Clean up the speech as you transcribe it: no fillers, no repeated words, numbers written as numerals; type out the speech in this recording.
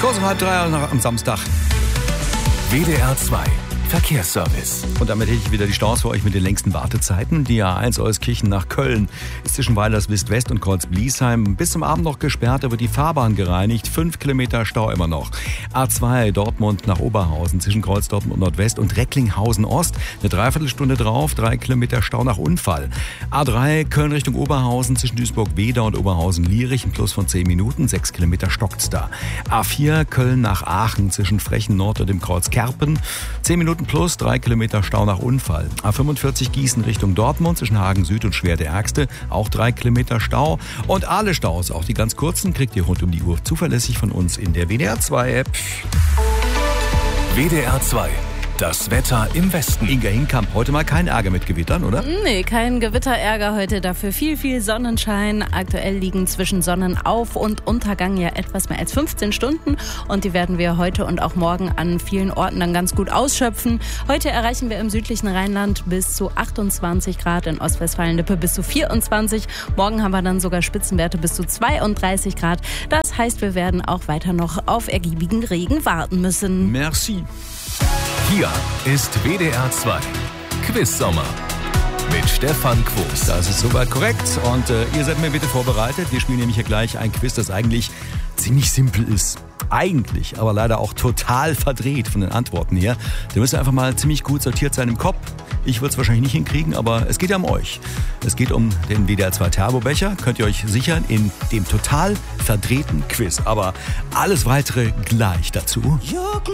Kurz um 2:30 am Samstag. WDR 2 Verkehrsservice. Und damit hätte ich wieder die Staus für euch mit den längsten Wartezeiten. Die A1 Euskirchen nach Köln ist zwischen Weilerswist-West und Kreuz-Bliesheim bis zum Abend noch gesperrt, da wird die Fahrbahn gereinigt. 5 Kilometer Stau immer noch. A2 Dortmund nach Oberhausen zwischen Kreuz-Dortmund Nordwest und Recklinghausen-Ost. Eine Dreiviertelstunde drauf, 3 Kilometer Stau nach Unfall. A3 Köln Richtung Oberhausen zwischen Duisburg-Wedau und Oberhausen-Lierich, ein Plus von 10 Minuten, 6 Kilometer stockt's da. A4 Köln nach Aachen zwischen Frechen Nord und dem Kreuz Kerpen, 10 Minuten plus, 3 Kilometer Stau nach Unfall. A45 Gießen Richtung Dortmund zwischen Hagen Süd und Schwer der Ärgste, auch 3 Kilometer Stau. Und alle Staus, auch die ganz kurzen, kriegt ihr rund um die Uhr zuverlässig von uns in der WDR 2 App. WDR 2. Das Wetter im Westen. Inga Hinkamp, heute mal kein Ärger mit Gewittern, oder? Nee, kein Gewitterärger heute, dafür viel Sonnenschein. Aktuell liegen zwischen Sonnenauf- und Untergang ja etwas mehr als 15 Stunden und die werden wir heute und auch morgen an vielen Orten dann ganz gut ausschöpfen. Heute erreichen wir im südlichen Rheinland bis zu 28 Grad, in Ostwestfalen-Lippe bis zu 24. Morgen haben wir dann sogar Spitzenwerte bis zu 32 Grad. Das heißt, wir werden auch weiter noch auf ergiebigen Regen warten müssen. Merci. Hier ist WDR 2 Quiz-Sommer mit Stefan Quos. Das ist soweit korrekt und ihr seid mir bitte vorbereitet. Wir spielen nämlich hier gleich ein Quiz, das eigentlich ziemlich simpel ist. Eigentlich, aber leider auch total verdreht von den Antworten her. Da müsst ihr einfach mal ziemlich gut sortiert sein im Kopf. Ich würde es wahrscheinlich nicht hinkriegen, aber es geht ja um euch. Es geht um den WDR 2 Turbobecher. Könnt ihr euch sichern in dem total verdrehten Quiz. Aber alles weitere gleich dazu.